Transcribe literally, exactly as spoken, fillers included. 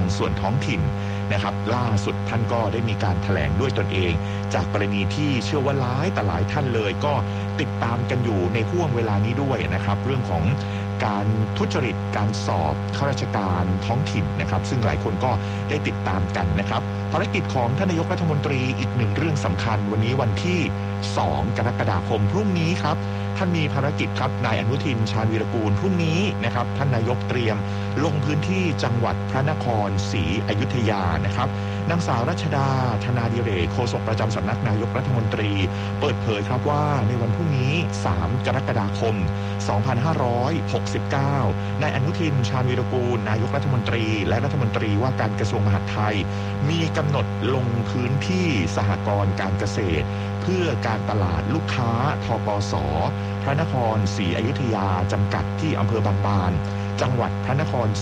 ส่วนท้องถิ่นนะครับล่าสุดท่านก็ได้มีการแถลงด้วยตนเองจากกรณีที่เชื่อว่าหลายแต่หลายท่านเลยก็ติดตามกันอยู่ในห่วงเวลานี้ด้วยนะครับเรื่องของการทุจริตการสอบข้าราชการท้องถิ่นนะครับซึ่งหลายคนก็ได้ติดตามกันนะครับภารกิจของท่านนายกรัฐมนตรีอีกหนึ่งเรื่องสำคัญวันนี้วันที่สองกรกฎาคมพรุ่งนี้ครับท่านมีภารกิจครับนายอนุทินชาญวีรกูลพรุ่งนี้นะครับท่านนายกเตรียมลงพื้นที่จังหวัดพระนครศรีอยุธยานะครับนางสาวรัชดาธนาดิเรกโฆษกประจำสำนักนายกรัฐมนตรีเปิดเผยครับว่าในวันพรุ่งนี้สามกรกฎาคมสองพันห้าร้อยหกสิบเก้านายอนุทินชาญวีรกูลนายกรัฐมนตรีและรัฐมนตรีว่าการกระทรวงมหาดไทยมีกำหนดลงพื้นที่สหกรณ์การเกษตรเพื่อการตลาดลูกค้าทกส.พระนครศรีอยุธยาจำกัดที่อำเภอบางบานจังหวัดพระนคร